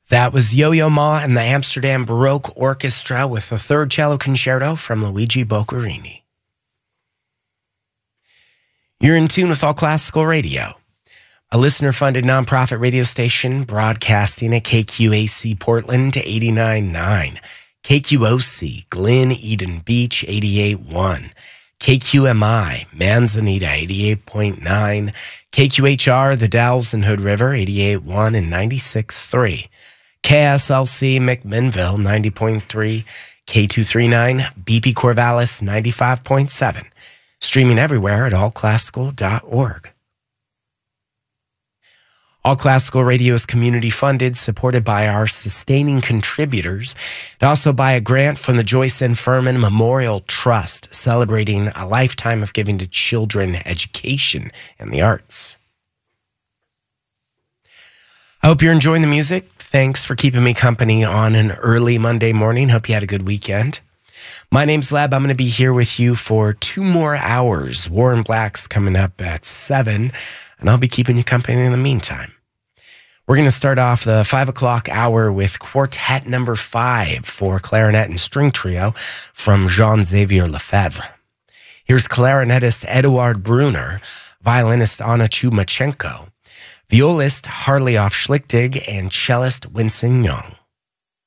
That was Yo-Yo Ma and the Amsterdam Baroque Orchestra with the third cello concerto from Luigi Boccherini. You're in tune with All Classical Radio, a listener-funded nonprofit radio station broadcasting at KQAC Portland 89.9, KQOC Glen Eden Beach 88.1, KQMI Manzanita 88.9, KQHR The Dalles and Hood River 88.1 and 96.3, KSLC McMinnville 90.3, K239 BP Corvallis 95.7, streaming everywhere at allclassical.org. All Classical Radio is community funded, supported by our sustaining contributors, and also by a grant from the Joyce N. Furman Memorial Trust, celebrating a lifetime of giving to children, education, and the arts. I hope you're enjoying the music. Thanks for keeping me company on an early Monday morning. Hope you had a good weekend. My name's Leb. I'm going to be here with you for 2 more hours. Warren Black's coming up at 7, and I'll be keeping you company in the meantime. We're going to start off the 5 o'clock hour with Quartet Number 5 for clarinet and string trio from Jean-Xavier Lefebvre. Here's clarinetist Eduard Brunner, violinist Anna Chumachenko, violist Harley Schlichtig, and cellist Winston Young.